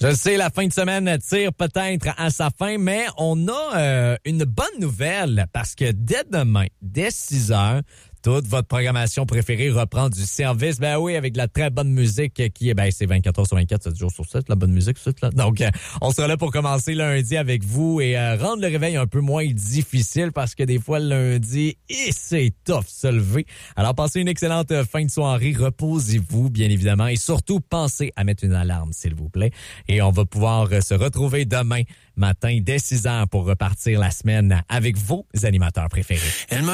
Je sais, la fin de semaine tire peut-être à sa fin, mais on a une bonne nouvelle parce que dès demain, dès 6 heures, toute votre programmation préférée reprend du service. Ben oui, avec de la très bonne musique qui est, c'est 24 heures sur 24, 7 jours sur 7, la bonne musique, tout là. Donc, on sera là pour commencer lundi avec vous et rendre le réveil un peu moins difficile parce que des fois, le lundi, c'est tough se lever. Alors, passez une excellente fin de soirée. Reposez-vous, bien évidemment. Et surtout, pensez à mettre une alarme, s'il vous plaît. Et on va pouvoir se retrouver demain matin dès 6 heures pour repartir la semaine avec vos animateurs préférés.